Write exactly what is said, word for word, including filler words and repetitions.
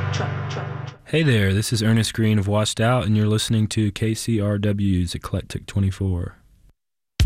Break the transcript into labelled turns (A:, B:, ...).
A: Hey there, this is Ernest Green of Washed Out, and you're listening to K C R W's Eclectic twenty-four.